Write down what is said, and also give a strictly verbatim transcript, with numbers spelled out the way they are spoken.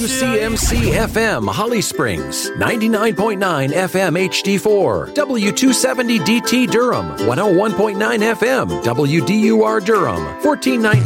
C M C F M Holly Springs, ninety-nine point nine F M H D four, W two seventy D T Durham, one oh one point nine F M W D U R Durham, fourteen nineteen